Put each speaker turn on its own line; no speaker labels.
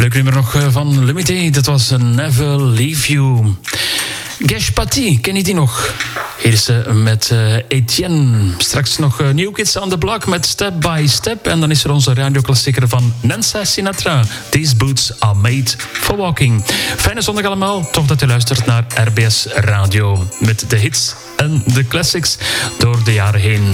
Leuk nummer nog van Limité. Dat was Never Leave You. Gesh Patti, ken je die nog? Hier is ze met Etienne. Straks nog New Kids on the Block met Step by Step. En dan is er onze radioklassieker van Nancy Sinatra. These boots are made for walking. Fijne zondag allemaal. Tof dat u luistert naar RBS Radio. Met de hits en de classics door de jaren heen.